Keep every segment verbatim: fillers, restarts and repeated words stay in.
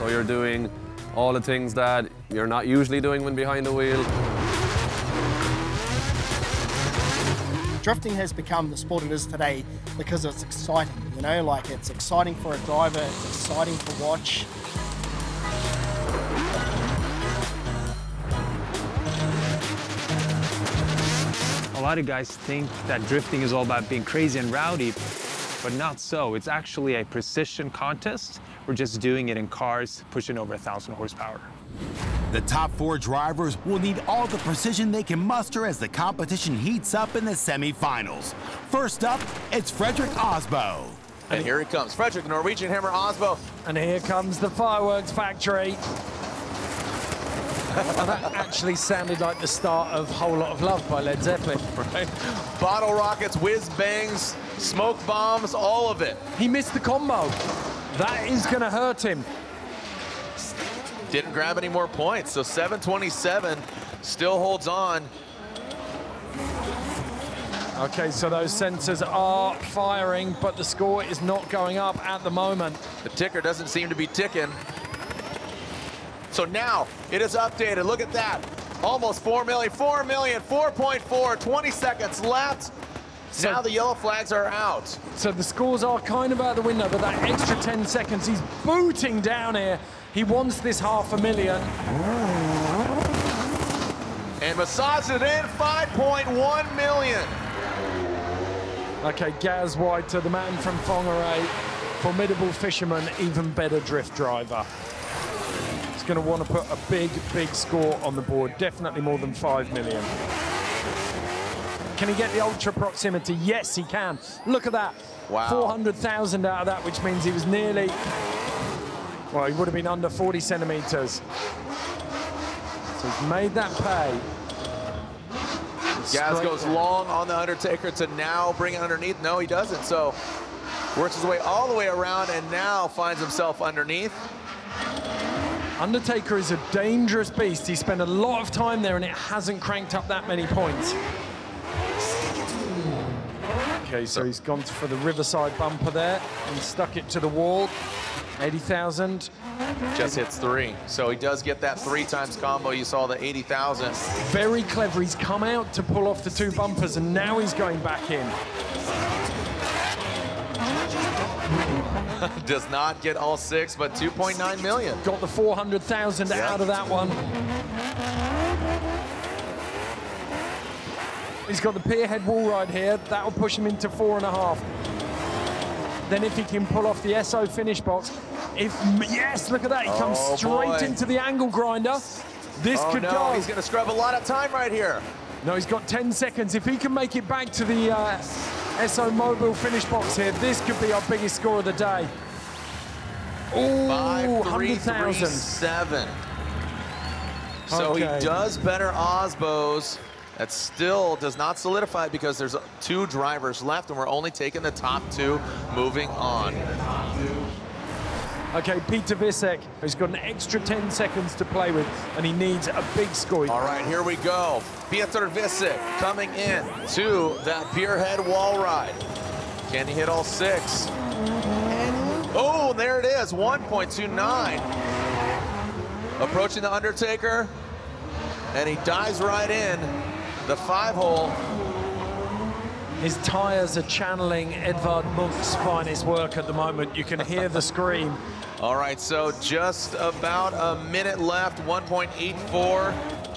So you're doing all the things that you're not usually doing when behind the wheel. Drifting has become the sport it is today because it's exciting, you know, like it's exciting for a driver, it's exciting to watch. A lot of guys think that drifting is all about being crazy and rowdy, but not so. It's actually a precision contest. We're just doing it in cars pushing over a thousand horsepower. The top four drivers will need all the precision they can muster as the competition heats up in the semifinals. First up, it's Fredrik Aasbo. And here he comes, Fredrik, Norwegian Hammer Aasbo. And here comes the fireworks factory. Well, that actually sounded like the start of Whole Lot of Love by Led Zeppelin. Right? Bottle rockets, whiz bangs, smoke bombs, all of it. He missed the combo. That is going to hurt him. Didn't grab any more points, so seven twenty-seven still holds on. Okay, so those sensors are firing, but the score is not going up at the moment. The ticker doesn't seem to be ticking. So now it is updated. Look at that. Almost four million, four million, four point four, twenty seconds left. So, now the yellow flags are out. So the scores are kind of out the window, but that extra ten seconds, he's booting down here. He wants this half a million. And massages it in, five point one million. Okay, Gaz White, the man from Whangarei, formidable fisherman, even better drift driver. He's going to want to put a big, big score on the board, definitely more than five million. Can he get the ultra proximity? Yes, he can. Look at that. Wow. four hundred thousand out of that, which means he was nearly, well, he would have been under forty centimeters. So he's made that pay. Gaz Straight goes down. long on the Undertaker to now bring it underneath. No, he doesn't. So works his way all the way around and now finds himself underneath. Undertaker is a dangerous beast. He spent a lot of time there and it hasn't cranked up that many points. Okay, so he's gone for the Riverside bumper there and stuck it to the wall. eighty thousand. Just hits three. So he does get that three times combo. You saw the eighty thousand. Very clever. He's come out to pull off the two bumpers and now he's going back in. Does not get all six, but two point nine million. Got the four hundred thousand Yeah. out of that one. He's got the pierhead wall ride here. That'll push him into four and a half. Then if he can pull off the S O finish box, if, yes, look at that. He comes Oh, straight boy. into the angle grinder. This Oh could no, go. he's gonna scrub a lot of time right here. No, he's got ten seconds. If he can make it back to the uh, S O Mobile finish box here, this could be our biggest score of the day. Ooh, Five, one three, hundred three, thousand. seven. So Okay. he does better Aasbo's. That still does not solidify because there's two drivers left and we're only taking the top two. Moving on. Okay, Peter Visek, who's got an extra ten seconds to play with, and he needs a big score. All right, here we go. Peter Visek coming in to that Pierhead wall ride. Can he hit all six? Oh, there it is, one point two nine. Approaching the Undertaker, and he dives right in. The five hole. His tires are channeling Edvard Munch's finest work at the moment. You can hear the scream. All right, so just about a minute left, one point eight four.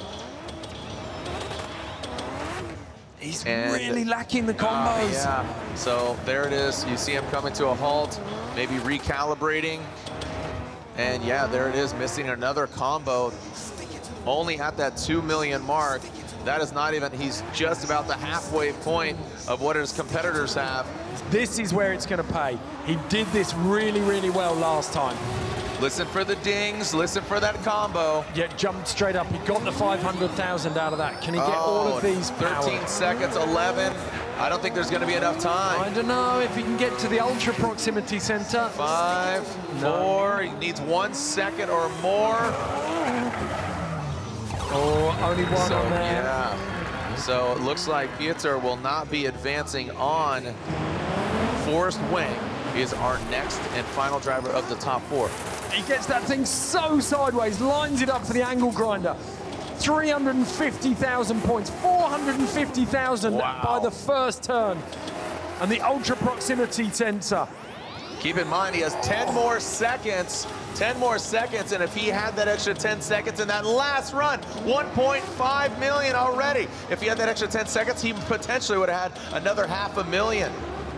He's And- really lacking the Uh, combos. yeah, so there it is. You see him coming to a halt, maybe recalibrating. And yeah, there it is, missing another combo. Only at that two million mark. That is not even, he's just about the halfway point of what his competitors have. This is where it's going to pay. He did this really, really well last time. Listen for the dings, listen for that combo. Yet jumped straight up. He got the five hundred thousand out of that. Can he get all Oh, of these thirteen power? seconds, eleven. I don't think there's going to be enough I time. don't know if he can get to the ultra proximity center. Five, No. four, he needs one second or more. Oh, only one So, on there. yeah. So it looks like Pieter will not be advancing on Forrest Wing. is our next and final driver of the top four. He gets that thing so sideways, lines it up for the angle grinder. three hundred fifty thousand points, four hundred fifty thousand Wow. by the first turn. And the ultra proximity sensor. Keep in mind, he has ten more seconds, ten more seconds, and if he had that extra ten seconds in that last run, one point five million already. If he had that extra ten seconds, he potentially would have had another half a million.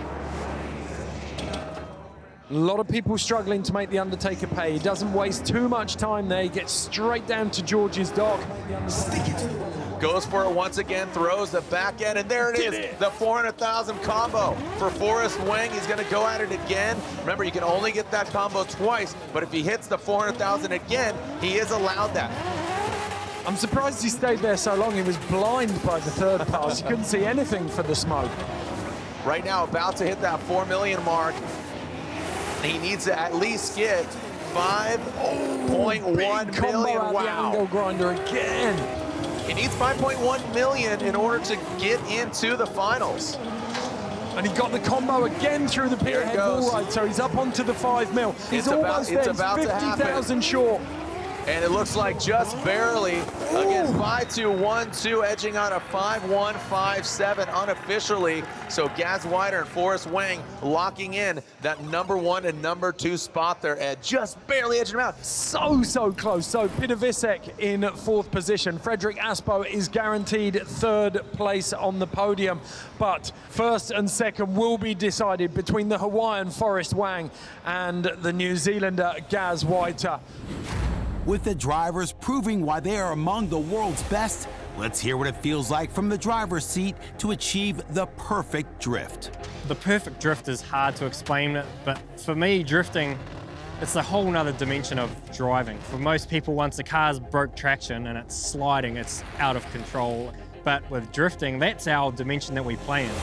A lot of people struggling to make the Undertaker pay. He doesn't waste too much time there. He gets straight down to George's dock. Goes for it once again, throws the back end, and there it Did is, it. the four hundred thousand combo for Forrest Wang. He's gonna go at it again. Remember, you can only get that combo twice, but if he hits the four hundred thousand again, he is allowed that. I'm surprised he stayed there so long. He was blind by the third pass. He couldn't see anything for the smoke. Right now, about to hit that four million mark. He needs to at least get five point one Big combo million. out the angle Wow. grinder again. He needs five point one million in order to get into the finals. And he got the combo again through the Here it pierhead goes. wall ride, so he's up onto the five mil. He's It's about- almost it's there. He's about to happen. fifty thousand short. And it looks like just barely. Again, five two one two, edging on a five one five seven unofficially. So Gaz Wider and Forrest Wang locking in that number one and number two spot there, Ed. Just barely edging him out. So, so close. So Peter Visek in fourth position. Frederick Aspo is guaranteed third place on the podium. But first and second will be decided between the Hawaiian Forrest Wang and the New Zealander Gaz Wider. With the drivers proving why they are among the world's best, let's hear what it feels like from the driver's seat to achieve the perfect drift. The perfect drift is hard to explain, but for me, drifting, it's a whole nother dimension of driving. For most people, once the car's broke traction and it's sliding, it's out of control. But with drifting, that's our dimension that we play in.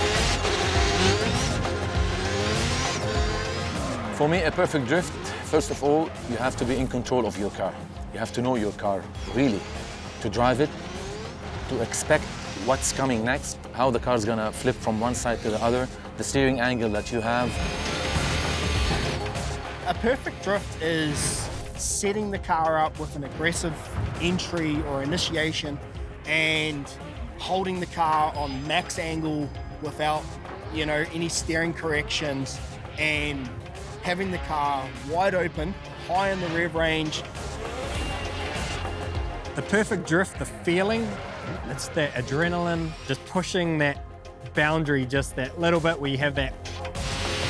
For me, a perfect drift, first of all, you have to be in control of your car. You have to know your car, really, to drive it, to expect what's coming next, how the car's gonna flip from one side to the other, the steering angle that you have. A perfect drift is setting the car up with an aggressive entry or initiation and holding the car on max angle without, you know, any steering corrections and having the car wide open, high in the rev range. The perfect drift, the feeling, it's that adrenaline, just pushing that boundary just that little bit where you have that